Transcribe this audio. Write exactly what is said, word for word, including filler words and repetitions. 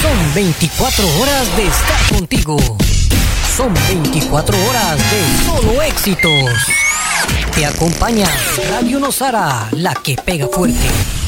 Son veinticuatro horas de estar contigo. Son veinticuatro horas de solo éxitos. Te acompaña Radio Nosara, la que pega fuerte.